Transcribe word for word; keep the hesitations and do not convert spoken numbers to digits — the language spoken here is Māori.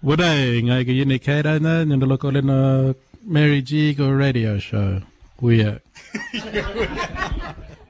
What I ngay cái này khai đó nó nhưng nó có lên Mary G có radio show. We